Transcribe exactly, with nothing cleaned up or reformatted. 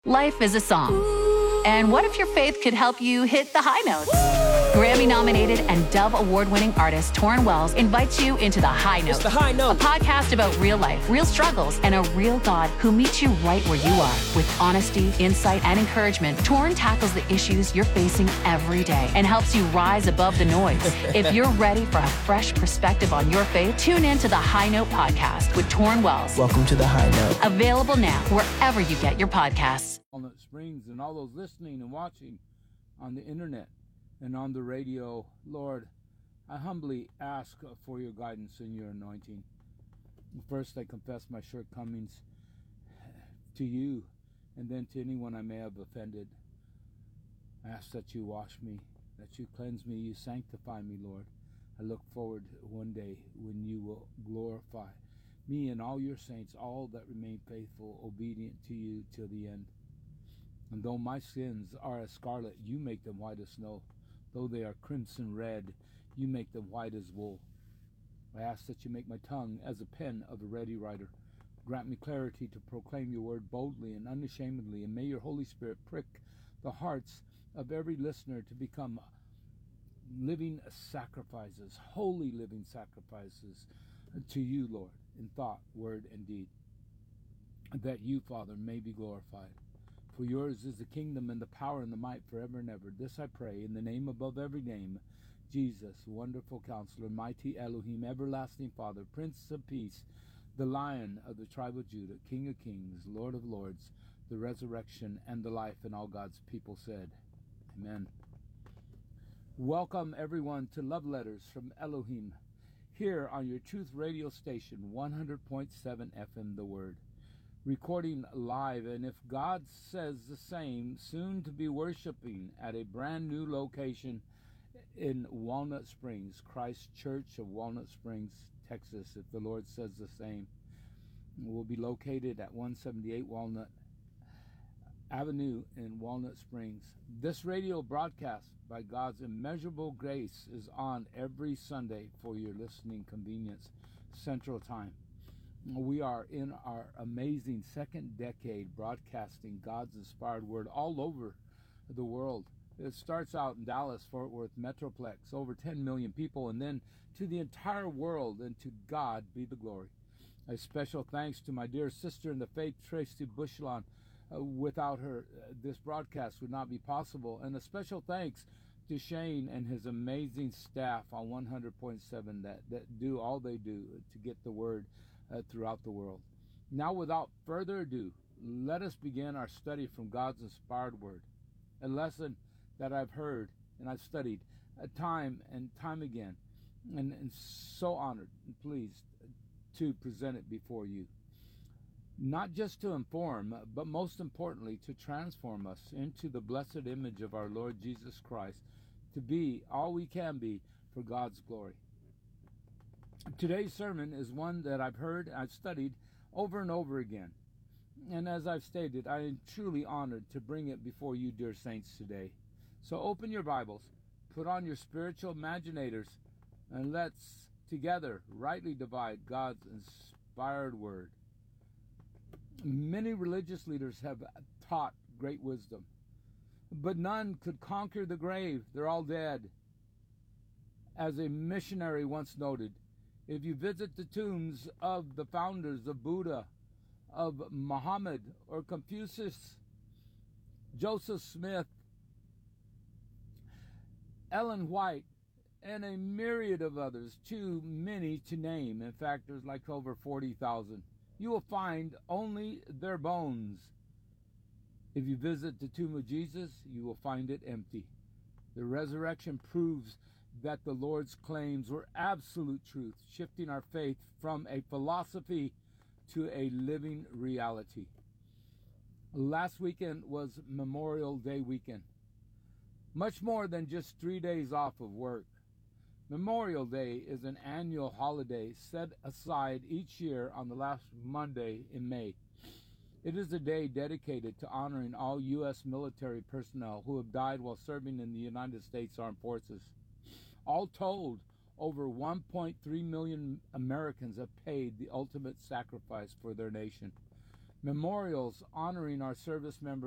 Life is a song. And what if your faith could help you hit the high notes? Grammy-nominated and Dove Award-winning artist Torrin Wells invites you into The High Note. It's The High Note. A podcast about real life, real struggles, and a real God who meets you right where you are. With honesty, insight, and encouragement, Torrin tackles the issues you're facing every day and helps you rise above the noise. If you're ready for a fresh perspective on your faith, tune in to The High Note podcast with Torrin Wells. Welcome to The High Note. Available now wherever you get your podcasts. Walnut Springs and all those listening and watching on the internet and on the radio, Lord, I humbly ask for your guidance and your anointing. First, I confess my shortcomings to you, and then to anyone I may have offended. I ask that you wash me, that you cleanse me, you sanctify me, Lord. I look forward one day when you will glorify me and all your saints, all that remain faithful, obedient to you till the end. And though my sins are as scarlet, you make them white as snow. Though they are crimson red, you make them white as wool. I ask that you make my tongue as a pen of a ready writer. Grant me clarity to proclaim your word boldly and unashamedly, and may your Holy Spirit prick the hearts of every listener to become living sacrifices, holy living sacrifices to you, Lord, in thought, word, and deed, that you, Father, may be glorified. For yours is the kingdom and the power and the might forever and ever. This I pray in the name above every name, Jesus, wonderful counselor, mighty Elohim, everlasting Father, Prince of Peace, the Lion of the tribe of Judah, King of kings, Lord of lords, the resurrection and the life, and all God's people said, Amen. Welcome everyone to Love Letters from Elohim, here on your Truth Radio station, one hundred point seven F M The Word. Recording live, and if God says the same, soon to be worshiping at a brand new location in Walnut Springs, Christ Church of Walnut Springs, Texas, if the Lord says the same. We'll be located at one seventy-eight Walnut Avenue in Walnut Springs. This radio broadcast, by God's immeasurable grace, is on every Sunday for your listening convenience, Central Time. We are in our amazing second decade broadcasting God's inspired word all over the world. It starts out in Dallas, Fort Worth, Metroplex, over ten million people, and then to the entire world, and to God be the glory. A special thanks to my dear sister in the faith, Tracy Bushlon. Uh, without her, uh, this broadcast would not be possible. And a special thanks to Shane and his amazing staff on one hundred point seven that, that do all they do to get the word Uh, throughout the world. Now, without further ado, let us begin our study from God's inspired word, a lesson that I've heard and I've studied uh, time and time again, and, and so honored and pleased to present it before you. Not just to inform, but most importantly, to transform us into the blessed image of our Lord Jesus Christ, to be all we can be for God's glory. Today's sermon is one that I've heard, I've studied over and over again. And as I've stated, I am truly honored to bring it before you, dear saints, today. So open your Bibles, put on your spiritual imaginators, and let's together rightly divide God's inspired word. Many religious leaders have taught great wisdom, but none could conquer the grave. They're all dead. As a missionary once noted, if you visit the tombs of the founders of Buddha, of Muhammad, or Confucius, Joseph Smith, Ellen White, and a myriad of others, too many to name, in fact, there's like over forty thousand, you will find only their bones. If you visit the tomb of Jesus, you will find it empty. The resurrection proves that the Lord's claims were absolute truth, shifting our faith from a philosophy to a living reality. Last weekend was Memorial Day weekend. Much more than just three days off of work. Memorial Day is an annual holiday set aside each year on the last Monday in May. It is a day dedicated to honoring all U S military personnel who have died while serving in the United States Armed Forces. All told, over one point three million Americans have paid the ultimate sacrifice for their nation. Memorials honoring our service members